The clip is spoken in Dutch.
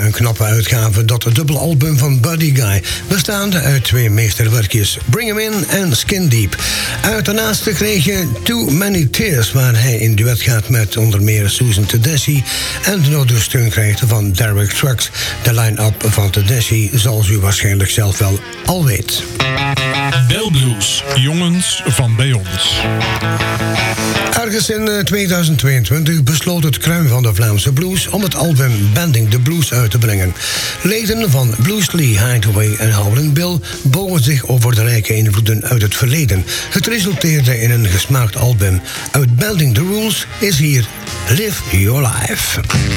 een knappe uitgave, dat dubbelalbum van Buddy Guy, bestaande uit 2 meesterwerkjes, Bring 'Em In en Skin Deep. Uit daarnaast kreeg je Too Many Tears, waar hij in duet gaat met onder meer Susan Tedeschi en de steun krijgt van Derek Trucks. De line-up van Tedeschi, zoals u waarschijnlijk zelf wel al weet. Bell Blues, jongens van bij ons. Ergens in 2022 besloot het kruin van de Vlaamse blues om het album Bending the Blues uit te brengen. Leden van Blues Lee, Hideaway en Howlin' Bill bogen zich over de rijke invloeden uit het verleden. Het resulteerde in een gesmaakt album. Uit Bending the Rules is hier Live Your Life.